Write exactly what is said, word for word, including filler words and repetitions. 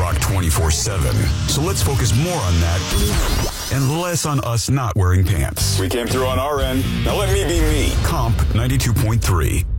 rock twenty-four seven. So let's focus more on that and less on us not wearing pants. We came through on our end. Now let me be me. Comp ninety-two point three.